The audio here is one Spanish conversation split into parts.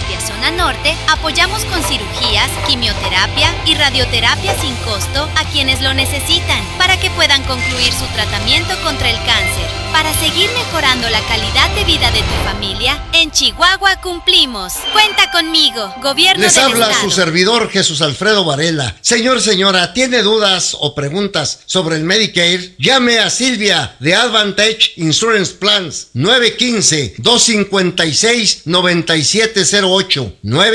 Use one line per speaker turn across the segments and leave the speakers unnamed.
Silvia Zona Norte, apoyamos con cirugías, quimioterapia y radioterapia sin costo a quienes lo necesitan para que puedan concluir su tratamiento contra el cáncer. Para seguir mejorando la calidad de vida de tu familia, en Chihuahua cumplimos. Cuenta conmigo, Gobierno del Estado.
Les habla su servidor Jesús Alfredo Varela. Señor, señora, ¿tiene dudas o preguntas sobre el Medicare? Llame a Silvia de Advantage Insurance Plans 915-256-9708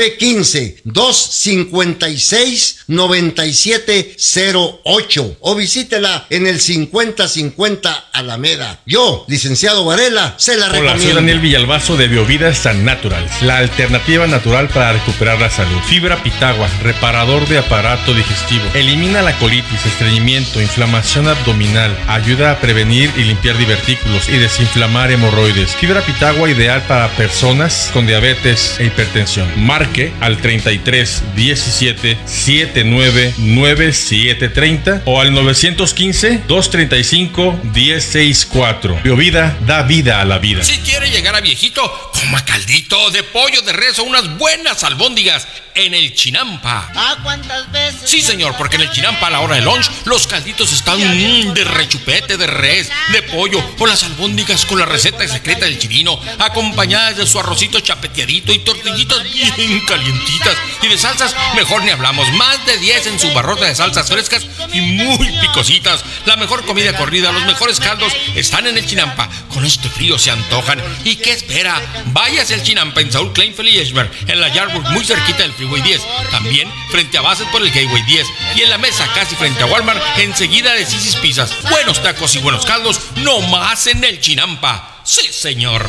915-256-9708 o visítela en el 5050 Alameda. Yo, licenciado Varela, se la recomiendo.
Hola, soy Daniel Villalbazo de Biovida San Natural, la alternativa natural para recuperar la salud. Fibra Pitagua, reparador de aparato digestivo. Elimina la colitis, estreñimiento, inflamación abdominal. Ayuda a prevenir y limpiar divertículos y desinflamar hemorroides. Fibra Pitagua ideal para personas con diabetes e hipertensión. Marque al 33 17 79 9730 o al 915 235 1064. Biovida da vida a la vida.
Si quiere llegar a viejito, coma caldito de pollo de res o unas buenas albóndigas en el Chinampa.
¿Ah, cuántas veces?
Sí, señor, porque en el Chinampa a la hora de lunch los calditos están de rechupete, de res, de pollo o las albóndigas con la receta secreta del chirino, acompañadas de su arrocito chapeteadito y tortillitas bien calientitas, y de salsas mejor ni hablamos. Más de 10 en su barrota de salsas frescas y muy picositas. La mejor comida corrida, los mejores caldos están en el Chinampa. Con este frío se antojan. ¿Y qué espera? Váyase al Chinampa en Saúl Kleinfeld y Eschberg, en la Yardburg, muy cerquita del Freeway 10. También frente a Bassett por el Gateway 10. Y en la mesa casi frente a Walmart, enseguida de Sisi's Pizzas. Buenos tacos y buenos caldos, no más en el Chinampa. Sí, señor.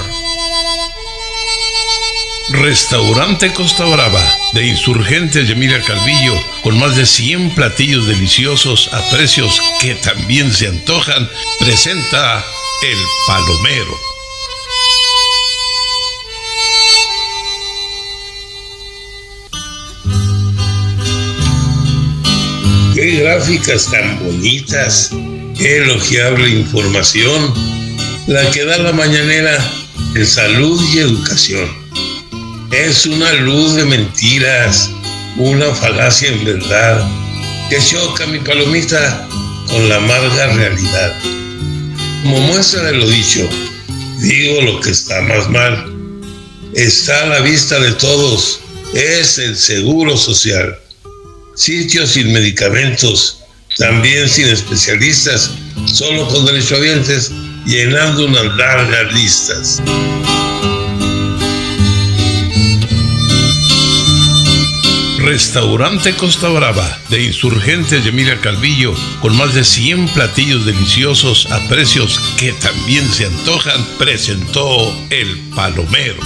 Restaurante Costa Brava, de Insurgentes de Emilia Calvillo, con más de 100 platillos deliciosos a precios que también se antojan, presenta El Palomero. ¡Qué gráficas tan bonitas! ¡Qué elogiable información! La que da la mañanera de salud y educación. Es una luz de mentiras, una falacia en verdad, que choca mi palomita con la amarga realidad. Como muestra de lo dicho, digo lo que está más mal. Está a la vista de todos, es el Seguro Social. Sitios sin medicamentos, también sin especialistas, solo con derechohabientes, llenando unas largas listas. Restaurante Costa Brava, de Insurgentes de Emilia Calvillo, con más de 100 platillos deliciosos a precios que también se antojan, presentó El Palomero.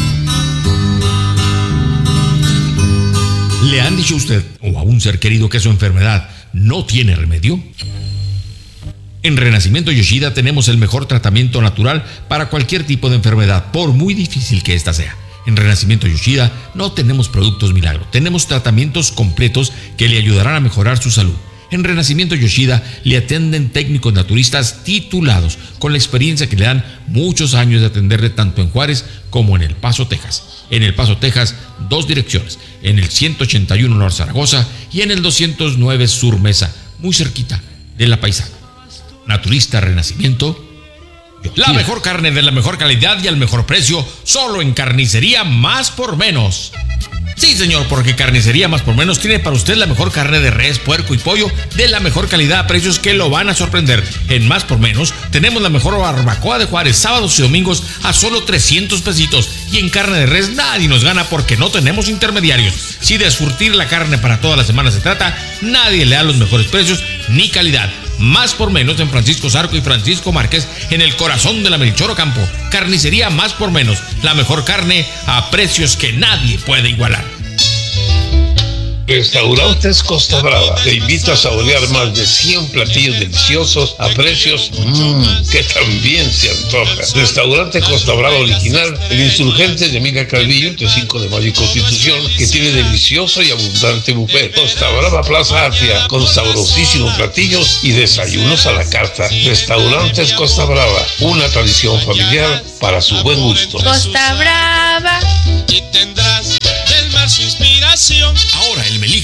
¿Le han dicho a usted o a un ser querido que su enfermedad no tiene remedio? En Renacimiento Yoshida tenemos el mejor tratamiento natural para cualquier tipo de enfermedad, por muy difícil que ésta sea. En Renacimiento Yoshida no tenemos productos milagro, tenemos tratamientos completos que le ayudarán a mejorar su salud. En Renacimiento Yoshida le atienden técnicos naturistas titulados, con la experiencia que le dan muchos años de atenderle tanto en Juárez como en El Paso, Texas. En El Paso, Texas, 2 direcciones, en el 181 North Zaragoza y en el 209 Sur Mesa, muy cerquita de La Paisana. Naturista Renacimiento Yoshida. La mejor carne de la mejor calidad y al mejor precio, solo en Carnicería Más por Menos. Sí, señor, porque Carnicería Más por Menos tiene para usted la mejor carne de res, puerco y pollo de la mejor calidad a precios que lo van a sorprender. En Más por Menos tenemos la mejor barbacoa de Juárez, sábados y domingos a solo 300 pesitos. Y en carne de res nadie nos gana porque no tenemos intermediarios. Si de surtir la carne para toda la semana se trata, nadie le da los mejores precios ni calidad. Más por Menos en Francisco Zarco y Francisco Márquez, en el corazón de la Melchor Ocampo. Carnicería Más por Menos, la mejor carne a precios que nadie puede igualar.
Restaurantes Costa Brava te invita a saborear más de 100 platillos deliciosos a precios que también se antojan. Restaurante Costa Brava original, el Insurgentes de Emilia Calvillo, entre 5 de Mayo y Constitución, que tiene delicioso y abundante buffet. Costa Brava Plaza Atria, con sabrosísimos platillos y desayunos a la carta. Restaurantes Costa Brava, una tradición familiar para su buen gusto.
Costa Brava. Y tendrás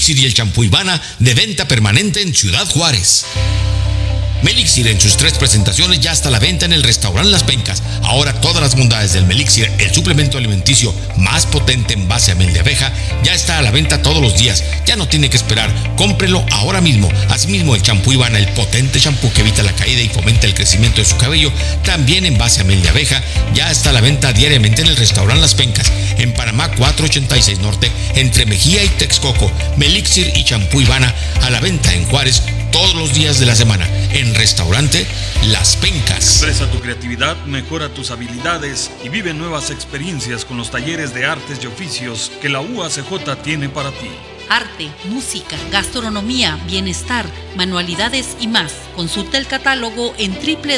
Melixir y el champú Ivana, de venta permanente en Ciudad Juárez. Melixir en sus 3 presentaciones ya está a la venta en el restaurante Las Pencas. Ahora todas las bondades del Melixir, el suplemento alimenticio más potente en base a miel de abeja, ya está a la venta todos los días. Ya no tiene que esperar, cómprelo ahora mismo. Asimismo, el champú Ivana, el potente champú que evita la caída y fomenta el crecimiento de su cabello, también en base a miel de abeja, ya está a la venta diariamente en el restaurante Las Pencas, en Panamá 486 Norte, entre Mejía y Texcoco. Melixir y champú Ivana a la venta en Juárez todos los días de la semana, en restaurante Las Pencas.
Expresa tu creatividad, mejora tus habilidades y vive nuevas experiencias con los talleres de artes y oficios que la UACJ tiene para ti.
Arte, música, gastronomía, bienestar, manualidades y más. Consulta el catálogo en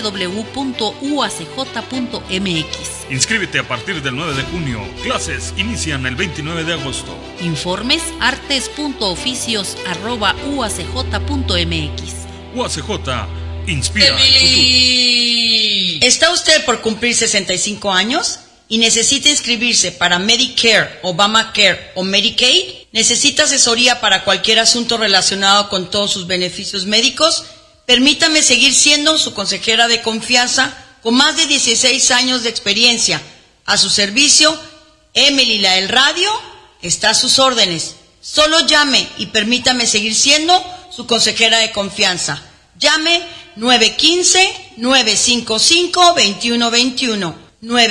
www.uacj.mx.
Inscríbete a partir del 9 de junio. Clases inician el 29 de agosto.
Informes artes.oficios@uacj.mx.
UACJ inspira el futuro.
¿Está usted por cumplir 65 años y necesita inscribirse para Medicare, Obamacare o Medicaid? ¿Necesita asesoría para cualquier asunto relacionado con todos sus beneficios médicos? Permítame seguir siendo su consejera de confianza con más de 16 años de experiencia. A su servicio, Emily la del Radio está a sus órdenes. Solo llame y permítame seguir siendo su consejera de confianza. Llame 915-955-2121.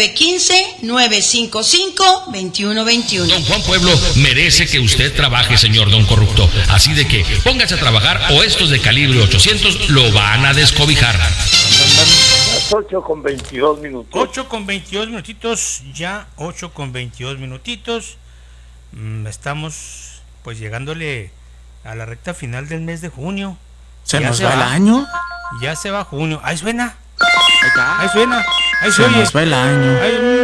915-955-2121.
Don Juan Pueblo merece que usted trabaje, señor don corrupto. Así de que póngase a trabajar o estos de calibre 800 lo van a descobijar.
Las 8:22 minutos.
8:22 minutitos, ya 8:22 minutitos. Estamos pues llegándole a la recta final del mes de junio.
¿Se nos va el año?
Ya se va junio. Ahí suena.
Ahí suena.
Ahí
se nos va el año.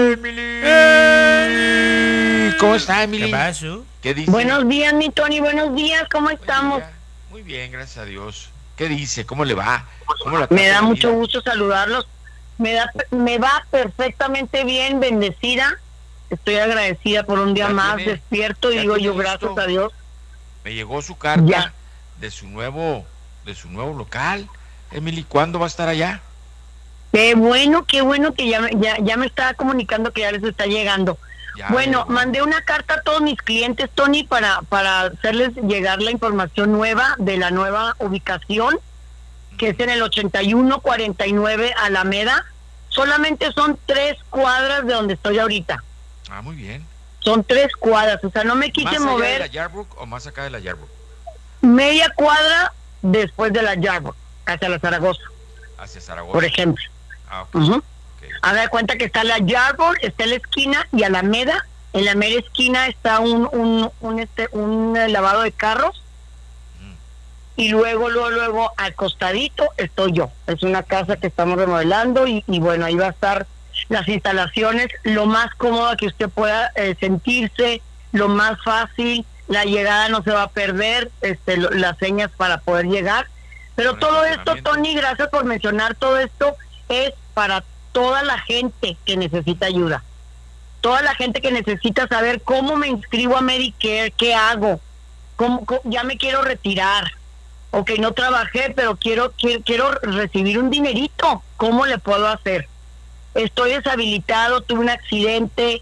¿Cómo está, Emily?
¿Qué pasó?
¿Qué dice?
Buenos días, mi Tony, buenos días, ¿cómo estamos?
Muy bien, gracias a Dios. ¿Qué dice? ¿Cómo le va?
Me da mucho gusto saludarlos. Me va perfectamente bien, bendecida. Estoy agradecida por un día más despierto y digo yo gracias a Dios.
Me llegó su carta de su nuevo local. Emily, ¿cuándo va a estar allá?
Qué bueno que ya me estaba comunicando que ya les está llegando. Bueno, mandé una carta a todos mis clientes, Tony, para hacerles llegar la información nueva de la nueva ubicación, que es en el 8149 Alameda. Solamente son 3 cuadras de donde estoy ahorita.
Ah, muy bien.
Son 3 cuadras, o sea, no me quise mover.
¿Más allá de la Yarbrough o más acá de la Yarbrough?
Media cuadra después de la Yarbrough, hacia la Zaragoza.
Hacia Zaragoza.
Por ejemplo.
Ah, okay. Okay.
Haga de cuenta que está la Yarbrough, está en la esquina, y Alameda, en la mera esquina está un lavado de carros, y luego al costadito estoy yo. Es una casa que estamos remodelando y bueno, ahí va a estar las instalaciones, lo más cómoda que usted pueda sentirse, lo más fácil, la llegada no se va a perder, las señas para poder llegar. Pero todo esto, Tony, gracias por mencionar todo esto, es para toda la gente que necesita ayuda. Toda la gente que necesita saber cómo me inscribo a Medicare, qué hago, cómo ya me quiero retirar. Ok, no trabajé, pero quiero recibir un dinerito. ¿Cómo le puedo hacer? Estoy deshabilitado, tuve un accidente,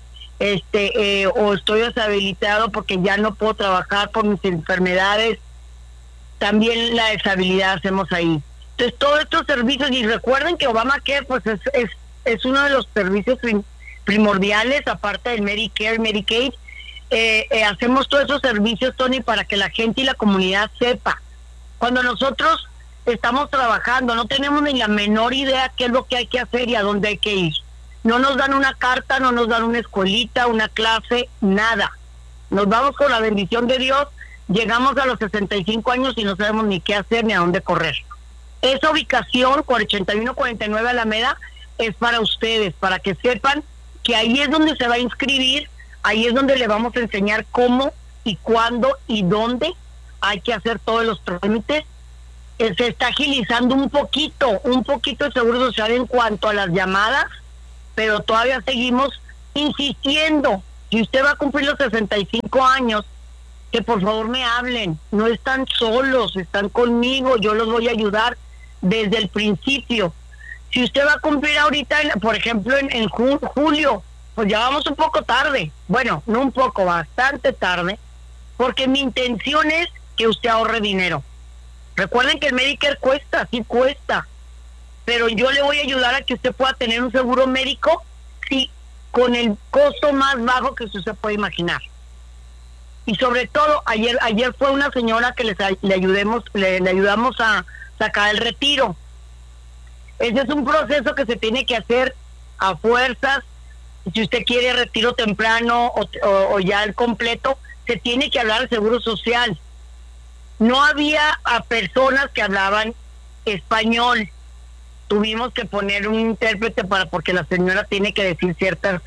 o estoy deshabilitado porque ya no puedo trabajar por mis enfermedades. También la deshabilidad hacemos ahí. Entonces, todos estos servicios, y recuerden que Obamacare pues es uno de los servicios primordiales, aparte del Medicare, Medicaid. Hacemos todos esos servicios, Tony, para que la gente y la comunidad sepa. Cuando nosotros estamos trabajando, no tenemos ni la menor idea qué es lo que hay que hacer y a dónde hay que ir. No nos dan una carta, no nos dan una escuelita, una clase, nada. Nos vamos con la bendición de Dios, llegamos a los 65 años y no sabemos ni qué hacer ni a dónde correr. Esa ubicación, 8149 Alameda, es para ustedes, para que sepan que ahí es donde se va a inscribir, ahí es donde le vamos a enseñar cómo y cuándo y dónde hay que hacer todos los trámites. Se está agilizando un poquito el Seguro Social en cuanto a las llamadas, pero todavía seguimos insistiendo. Si usted va a cumplir los 65 años que por favor me hablen. No están solos, están conmigo, yo los voy a ayudar desde el principio. Si usted va a cumplir ahorita, por ejemplo, en julio, pues ya vamos un poco tarde. Bueno, no un poco, bastante tarde, porque mi intención es que usted ahorre dinero. Recuerden que el Medicare cuesta, sí cuesta, pero yo le voy a ayudar a que usted pueda tener un seguro médico, sí, con el costo más bajo que usted se puede imaginar. Y sobre todo, ayer fue una señora que le ayudamos a sacar el retiro. Ese es un proceso que se tiene que hacer a fuerzas. Si usted quiere retiro temprano o ya el completo, se tiene que hablar al Seguro Social. No había a personas que hablaban español. Tuvimos que poner un intérprete porque la señora tiene que decir ciertas,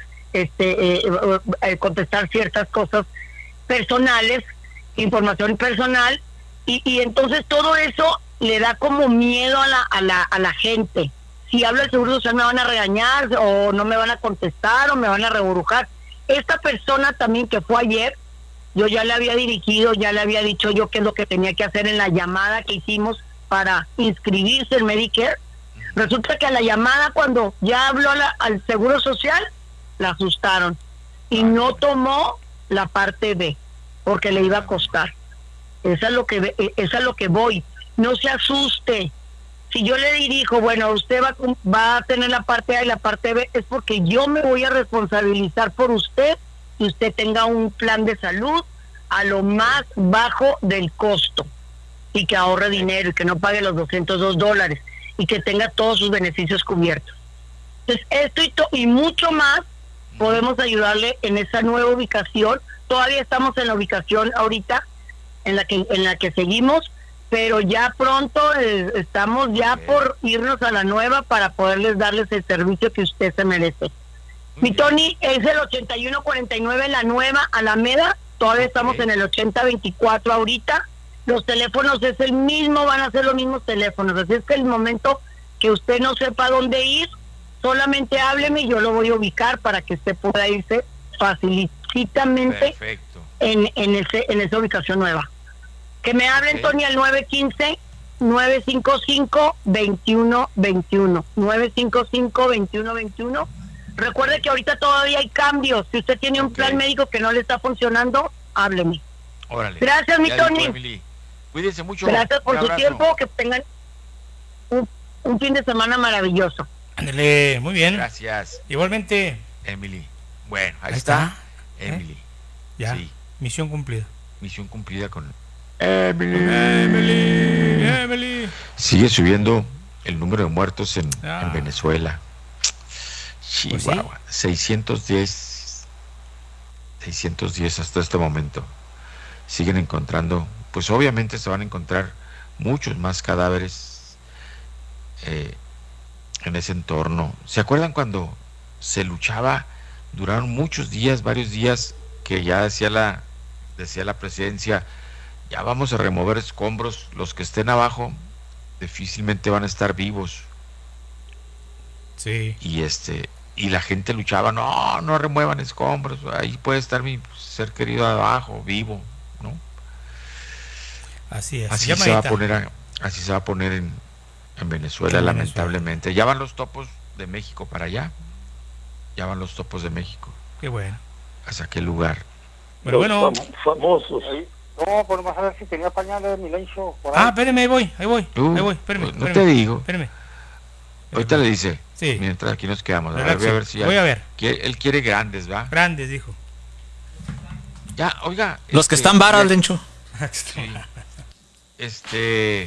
contestar ciertas cosas personales, información personal, y entonces todo eso le da como miedo a la gente. Si hablo del Seguro Social me van a regañar, o no me van a contestar, o me van a reburujar. Esta persona también que fue ayer, yo ya le había dirigido, ya le había dicho yo qué es lo que tenía que hacer en la llamada que hicimos para inscribirse en Medicare. Resulta que a la llamada, cuando ya habló al Seguro Social, la asustaron y no tomó la parte B, porque le iba a costar. Esa es lo que voy. No se asuste. Si yo le dirijo, bueno, usted va a tener la parte A y la parte B, es porque yo me voy a responsabilizar por usted, que usted tenga un plan de salud a lo más bajo del costo y que ahorre dinero y que no pague los $202 y que tenga todos sus beneficios cubiertos. Entonces, esto y mucho más podemos ayudarle en esa nueva ubicación. Todavía estamos en la ubicación ahorita en la que seguimos, pero ya pronto estamos ya por irnos a la nueva para poderles darles el servicio que usted se merece. Mi Tony, es el 8149 la nueva Alameda, todavía estamos en el 8024 ahorita. Los teléfonos es el mismo, van a ser los mismos teléfonos, así es que el momento que usted no sepa dónde ir, solamente hábleme y yo lo voy a ubicar para que usted pueda irse facilitamente en esa ubicación nueva. Que me hablen, Tony, al 915-955-2121. 955-2121. Recuerde que ahorita todavía hay cambios. Si usted tiene un plan médico que no le está funcionando, hábleme.
Órale.
Gracias, mi Tony.
Cuídense mucho.
Gracias por su tiempo. Que tengan un fin de semana maravilloso.
Ándale, muy bien.
Gracias.
Igualmente.
Emily. Bueno, ahí está. Emily.
Ya. Sí. Misión cumplida.
Misión cumplida con Emily. Sigue subiendo el número de muertos en Venezuela. Chihuahua. Pues sí. 610 hasta este momento. Siguen encontrando, pues obviamente se van a encontrar muchos más cadáveres en ese entorno. ¿Se acuerdan cuando se luchaba? Duraron muchos días, varios días, que ya decía la presidencia, ya vamos a remover escombros, los que estén abajo difícilmente van a estar vivos.
Sí.
Y la gente luchaba, no remuevan escombros, ahí puede estar mi ser querido abajo, vivo, ¿no?
Así es.
Así se va a poner en Venezuela, lamentablemente. Ya van los topos de México para allá. Ya van los topos de México.
Qué bueno.
¿Hacia qué lugar?
Pero bueno.
Famosos.
No, por más a ver si tenía pañales de Milencio.
Espérame, ahí voy. Espérame.
No te digo.
Espérame.
Ahorita le dice.
Sí.
Mientras aquí nos quedamos. Voy a ver si
voy a ver.
Él quiere grandes, ¿va?
Grandes, dijo.
Ya, oiga.
Los que están varas, Lencho.
Sí.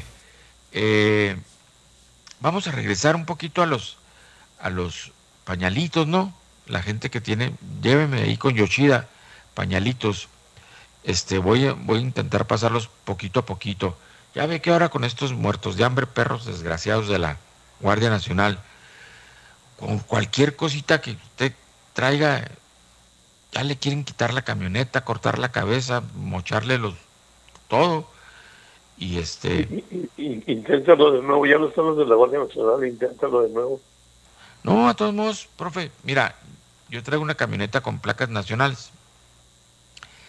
Vamos a regresar un poquito a los pañalitos, ¿no? La gente que tiene, lléveme ahí con Yoshida, pañalitos. Voy a intentar pasarlos poquito a poquito. Ya ve que ahora con estos muertos de hambre, perros desgraciados de la Guardia Nacional, con cualquier cosita que usted traiga, ya le quieren quitar la camioneta, cortar la cabeza, mocharle todo. Y
inténtalo de nuevo, ya no están los de la Guardia Nacional, inténtalo de nuevo.
No, a todos modos, profe, mira, yo traigo una camioneta con placas nacionales. Y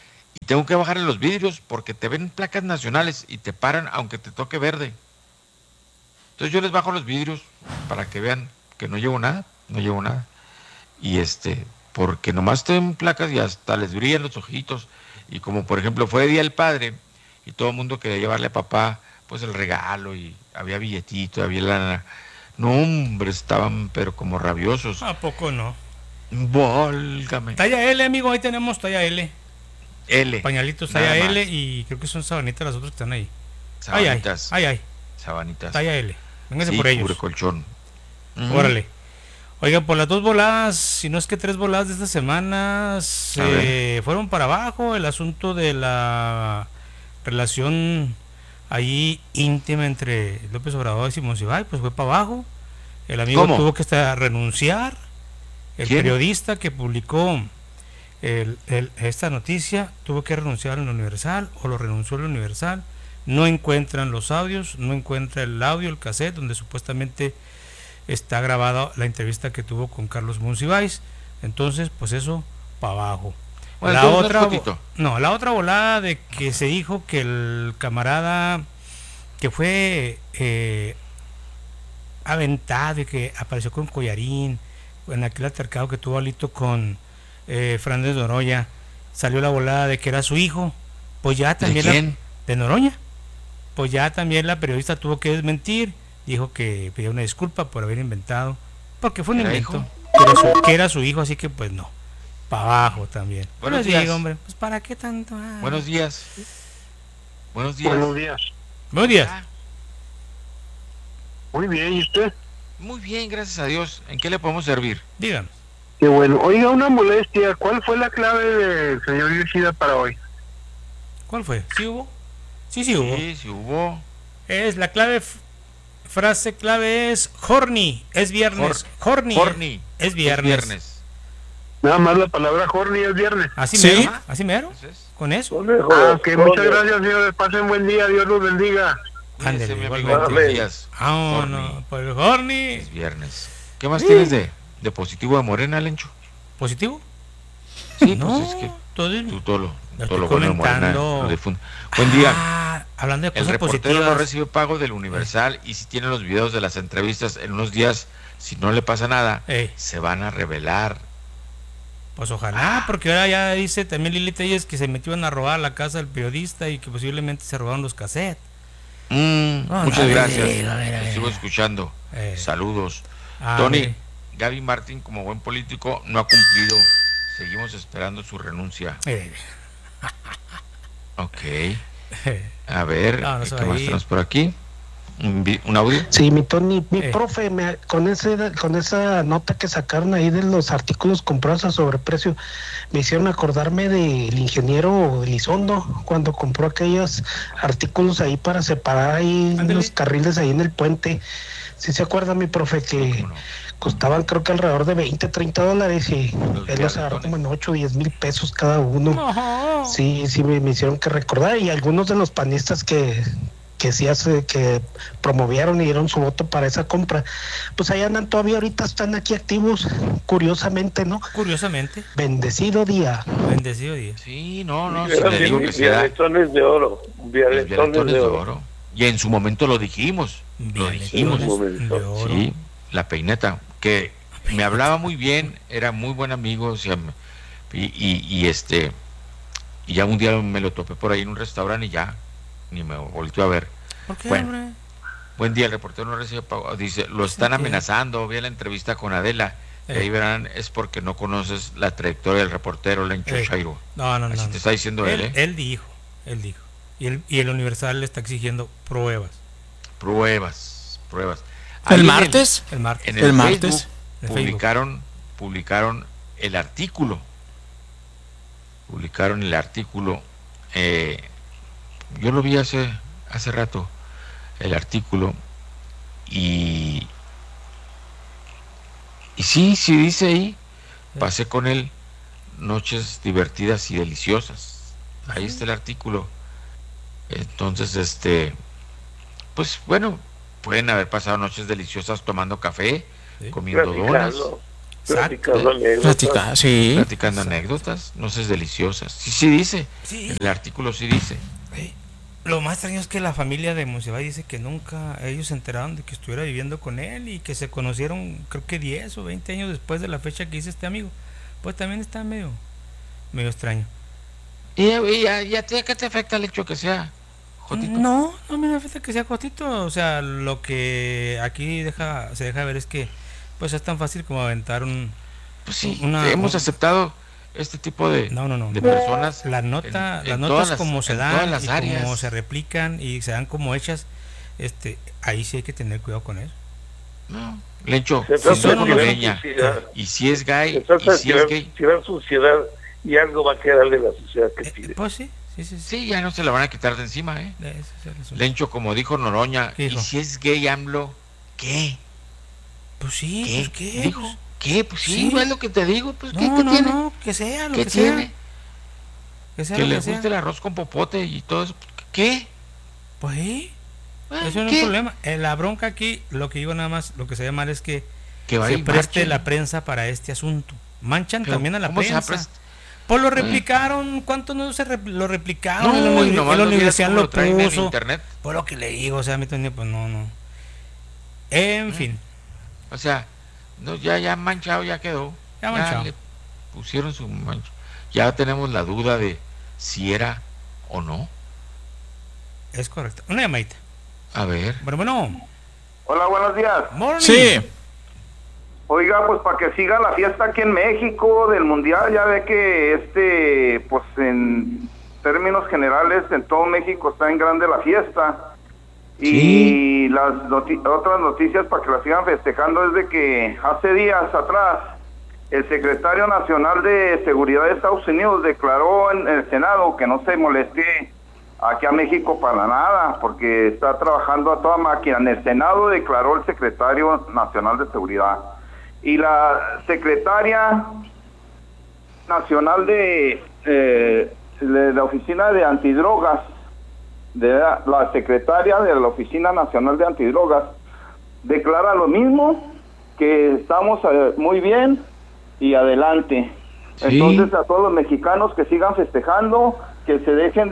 tengo que bajarle los vidrios porque te ven placas nacionales y te paran aunque te toque verde. Entonces yo les bajo los vidrios para que vean que no llevo nada. Y porque nomás tienen placas y hasta les brillan los ojitos. Y como por ejemplo fue Día del Padre y todo el mundo quería llevarle a papá pues el regalo y había billetito, había lana. No, hombre, estaban pero como rabiosos.
¿A poco no?
Válgame.
Talla L, amigo, ahí tenemos talla L.
L.
Pañalitos talla L y creo que son sabanitas las otras que están ahí.
Sabanitas.
Ay.
Sabanitas.
Talla L. Véngase
sí,
por ellos.
Cubre colchón.
Órale. Oiga, por las 2 voladas, si no es que 3 voladas de esta semana, fueron para abajo. El asunto de la relación ahí íntima entre López Obrador y Simón Cibay, pues fue para abajo. El amigo tuvo que renunciar. El periodista que publicó esta noticia tuvo que renunciar en el Universal, o lo renunció en el Universal. No encuentran los audios, no encuentra el audio, el cassette donde supuestamente está grabada la entrevista que tuvo con Carlos Monsiváis. Entonces, pues eso para abajo.
Bueno,
la otra volada de que se dijo que el camarada que fue aventado y que apareció con collarín en aquel altercado que tuvo Alito con Fernández Noroña, salió la volada de que era su hijo. Pues ya también
¿De quién?
De Noroña. Pues ya también la periodista tuvo que desmentir, dijo que pedía una disculpa por haber inventado, porque fue un invento, que era su hijo, así que pues no, para abajo también.
Buenos días.
Digo, hombre, pues para qué tanto.
Buenos días.
Buenos días.
Buenos días.
Muy bien, ¿y usted?
Muy bien, gracias a Dios. ¿En qué le podemos servir?
Díganos.
Qué bueno. Oiga, una molestia. ¿Cuál fue la clave del señor Yoshida para hoy?
¿Cuál fue? ¿Sí hubo? Sí hubo.
Sí hubo.
Es la clave, frase clave es horny, es viernes. Horny, es viernes.
Nada más la palabra horny es viernes.
Así mero, así mero. Con eso.
Ok, muchas gracias, señores. Pasen buen día, Dios los bendiga.
Ándale,
Buenos días.
No, por el horny.
Es viernes. ¿Qué más tienes de positivo de Morena, Lencho?
¿Positivo?
Sí,
no,
pues es que
tú
todo lo bueno de Morena lo difunde. Buen día.
Hablando de cosas
el reportero
positivas.
no recibe pago del Universal y si tiene los videos de las entrevistas en unos días, si no le pasa nada, se van a revelar.
Pues ojalá, porque ahora ya dice también Lili Telles que se metieron a robar la casa del periodista y que posiblemente se robaron los cassettes.
Muchas gracias. Sigo escuchando. Saludos. Tony, Gaby Martín, como buen político, no ha cumplido. Seguimos esperando su renuncia. Ok. A ver, ¿qué más tenemos por aquí? ¿Un audio?
Sí, mi Tony, profe, con esa nota que sacaron ahí de los artículos comprados a sobreprecio, me hicieron acordarme del ingeniero Elizondo, cuando compró aquellos artículos ahí para separar ahí los carriles ahí en el puente. ¿Sí se acuerda, mi profe, que costaban creo que alrededor de $20-30 y él los agarró como en 8 o 10 mil pesos cada uno? Sí, me hicieron que recordar, y algunos de los panistas que promovieron y dieron su voto para esa compra, pues ahí andan todavía, ahorita están aquí activos, curiosamente, ¿no?
Curiosamente.
Bendecido día.
Sí, no,
sí, le digo que violetones de oro. Violetones de oro.
Y en su momento lo dijimos. Sí, la Peineta, que me hablaba muy bien, era muy buen amigo, o sea, y ya un día me lo topé por ahí en un restaurante y ya ni me volteó a ver.
¿Por qué,
bueno, buen día, el reportero no recibe pago. Dice, lo están amenazando. Vi la entrevista con Adela. Y ahí verán, es porque no conoces la trayectoria del reportero Lencho Chairo.
No.
Así te está diciendo él.
Él dijo. Y el Universal le está exigiendo pruebas.
¿El martes?
En el martes publicaron el artículo. Yo lo vi hace rato, el artículo, y sí dice ahí, pasé con él noches divertidas y deliciosas. Ahí está el artículo. Entonces, pues bueno, pueden haber pasado noches deliciosas tomando café, comiendo donas.
Platicando anécdotas.
Platicando anécdotas, no sé, deliciosas. Sí dice. Sí. El artículo sí dice.
Lo más extraño es que la familia de Monsiváis dice que nunca ellos se enteraron de que estuviera viviendo con él y que se conocieron creo que 10 o 20 años después de la fecha que hice este amigo. Pues también está medio extraño.
¿Y a ti qué te afecta el hecho que sea Jotito?
No me afecta que sea Jotito. O sea, lo que aquí se deja ver es que pues es tan fácil como aventar un...
Pues sí, hemos aceptado este tipo de personas.
Las notas como se dan y como se replican y se dan como hechas, ahí sí hay que tener cuidado con eso.
No, Lencho, si son una leña, y si es gay,
tirar suciedad y algo va a quedar de la sociedad que pide.
Pues sí.
Sí, ya no se la van a quitar de encima, Lencho, como dijo Noroña, y si es gay AMLO, ¿qué?
Pues sí, ¿qué?
Dijo, ¿qué? Pues sí, no es lo que te digo, pues ¿qué
tiene?
No,
que sea lo
que
tiene.
Que le guste el arroz con popote y todo eso, ¿qué?
Pues sí. Eso no es un problema. La bronca aquí, lo que digo nada más, lo que se ve mal es que se preste la prensa para este asunto. Manchan también a la prensa. Pues lo replicaron, ¿cuántos no lo replicaron? En la universidad lo puso. En internet. Pues lo que le digo, o sea, a mí también, pues no. En fin.
O sea, no, ya manchado, ya quedó.
Ya manchado.
Le pusieron su mancho. Ya tenemos la duda de si era o no.
Es correcto. Una llamadita.
A ver.
Bueno.
Hola, buenos días.
Morning.
Sí. Oiga, pues para que siga la fiesta aquí en México del Mundial, ya ve que pues en términos generales en todo México está en grande la fiesta. Sí. Y las otras noticias para que la sigan festejando es de que hace días atrás el secretario nacional de Seguridad de Estados Unidos declaró en el Senado que no se moleste aquí a México para nada, porque está trabajando a toda máquina. En el Senado declaró el secretario nacional de Seguridad. Y la secretaria nacional de la Oficina de Antidrogas, la secretaria de la Oficina Nacional de Antidrogas, declara lo mismo, que estamos muy bien y adelante. Sí. Entonces a todos los mexicanos que sigan festejando, que se dejen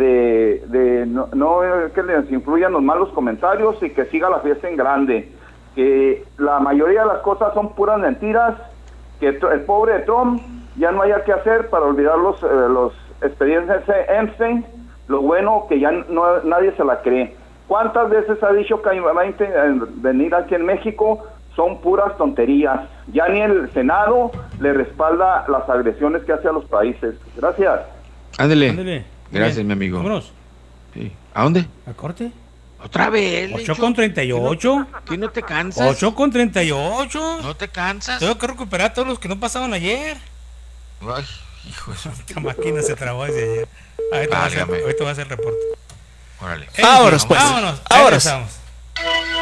de no que les influyan los malos comentarios y que siga la fiesta en grande. Que la mayoría de las cosas son puras mentiras, que el pobre Trump ya no haya que hacer para olvidar los expedientes de Epstein. Lo bueno que ya nadie se la cree. ¿Cuántas veces ha dicho que va a venir aquí en México? Son puras tonterías. Ya ni el Senado le respalda las agresiones que hace a los países. Gracias.
Ándele. Gracias, mi amigo.
Vámonos.
Sí. ¿A dónde?
¿A corte?
¿Otra vez?
8:38.
¿Qué no te cansas?
8:38.
¿No te cansas?
Tengo que recuperar a todos los que no pasaban ayer.
Ay, hijo de su...
Esta máquina se trabó desde ayer. Ahorita va a hacer el reporte.
Órale.
Vámonos, pues. Vámonos. Ahora estamos.